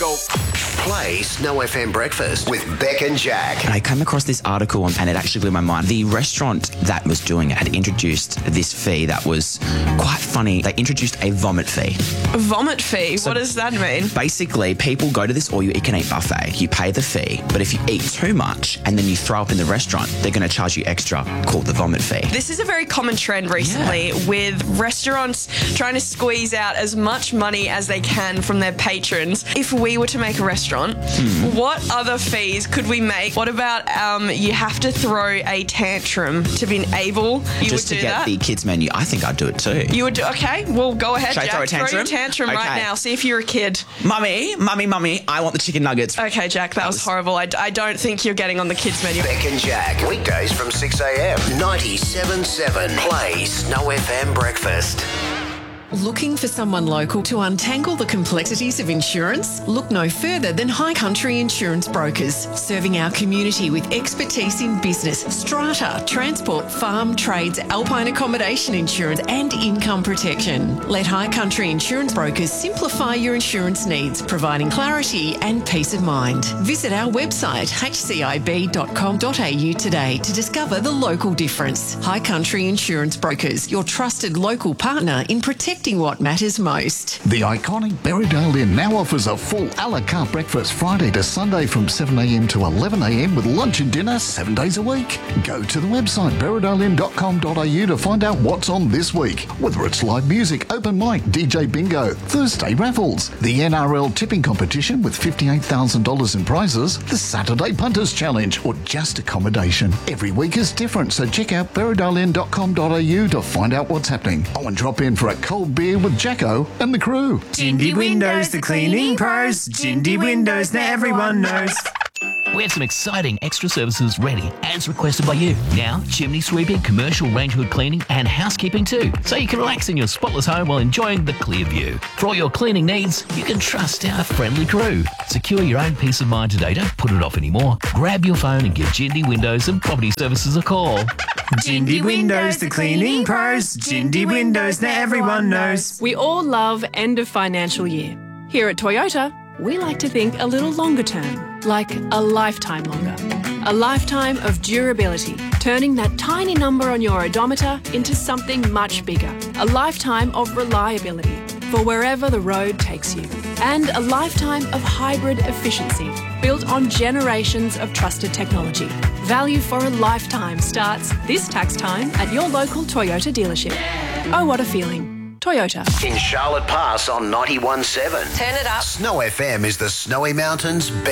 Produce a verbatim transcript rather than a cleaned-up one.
talk. Play Snow F M Breakfast with Beck and Jack. I came across this article and it actually blew my mind. The restaurant that was doing it had introduced this fee that was quite funny. They introduced a vomit fee. A vomit fee? So what does that mean? Basically, people go to this all-you-can-eat buffet. You pay the fee, but if you eat too much and then you throw up in the restaurant, they're going to charge you extra, called the vomit fee. This is a very common trend recently Yeah. with restaurants trying to squeeze out as much money as they can from their patrons. If we were to make a restaurant, Hmm. what other fees could we make? What about um, you have to throw a tantrum to be able? You Just would to do get that? the kids menu, I think I'd do it too. You would do, okay, well, go ahead, Should I Jack. throw a tantrum? your tantrum right Okay. now. See if you're a kid. Mummy, mummy, mummy, I want the chicken nuggets. Okay, Jack, that, was, was- horrible. I, I don't think you're getting on the kids' menu. Beck and Jack. Weekdays from six a.m. ninety-seven point seven. Play Snow F M Breakfast. Looking for someone local to untangle the complexities of insurance? Look no further than High Country Insurance Brokers, serving our community with expertise in business, strata, transport, farm, trades, alpine accommodation insurance and income protection. Let High Country Insurance Brokers simplify your insurance needs, providing clarity and peace of mind. Visit our website h c i b dot com dot a u today to discover the local difference. High Country Insurance Brokers, your trusted local partner in protecting what matters most. The iconic Berrydale Inn now offers a full a la carte breakfast Friday to Sunday from seven a.m. to eleven a.m. with lunch and dinner seven days a week. Go to the website berrydale inn dot com dot a u to find out what's on this week. Whether it's live music, open mic, D J bingo, Thursday raffles, the N R L tipping competition with fifty-eight thousand dollars in prizes, the Saturday Punters Challenge, or just accommodation. Every week is different, so check out berrydale inn dot com dot a u to find out what's happening. Oh, and drop in for a cold beer with Jacko and the crew. Jindy Windows, the cleaning pros. Jindy Windows, now everyone knows. We have some exciting extra services ready as requested by you. Now, chimney sweeping, commercial range hood cleaning and housekeeping too. So you can relax in your spotless home while enjoying the clear view. For all your cleaning needs, you can trust our friendly crew. Secure your own peace of mind today. Don't put it off anymore. Grab your phone and give Jindy Windows and Property Services a call. Jindy Windows, the cleaning pros. Jindy Windows, now everyone knows. We all love end of financial year. Here at Toyota, we like to think a little longer term, like a lifetime longer. A lifetime of durability, turning that tiny number on your odometer into something much bigger. A lifetime of reliability for wherever the road takes you. And a lifetime of hybrid efficiency, built on generations of trusted technology. Value for a lifetime starts this tax time at your local Toyota dealership. Oh, what a feeling. Toyota. In Charlotte Pass on ninety-one point seven. Turn it up. Snow F M is the Snowy Mountains